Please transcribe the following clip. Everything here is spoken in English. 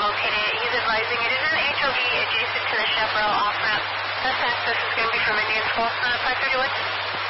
locate it. He's advising it is an HOV adjacent to the Chaparral off-ramp. Best access is going to be from Indian School, 531.